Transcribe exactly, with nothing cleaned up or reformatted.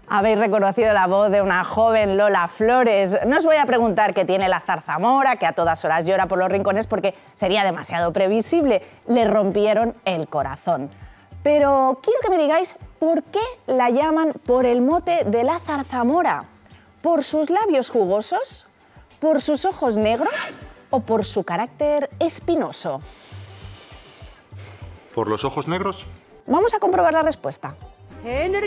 Habéis reconocido la voz de una joven Lola Flores. No os voy a preguntar qué tiene la zarzamora, que a todas horas llora por los rincones, porque sería demasiado previsible. Le rompieron el corazón. Pero quiero que me digáis por qué la llaman por el mote de la zarzamora. ¿Por sus labios jugosos? ¿Por sus ojos negros? ¿O por su carácter espinoso? ¿Por los ojos negros? Vamos a comprobar la respuesta. Energía